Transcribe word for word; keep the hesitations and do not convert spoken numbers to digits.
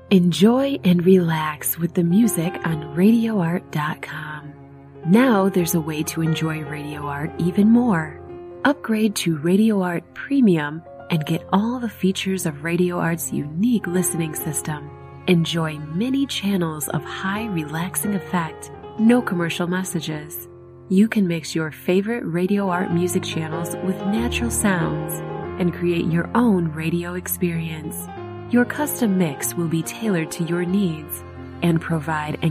Enjoy and relax with the music on radio art dot com. Now there's a way to enjoy Radio Art even more. Upgrade to Radio Art Premium and get all the features of Radio Art's unique listening system. Enjoy many channels of high relaxing effect, no commercial messages. You can mix your favorite Radio Art music channels with natural sounds and create your own radio experience. Your custom mix will be tailored to your needs and provide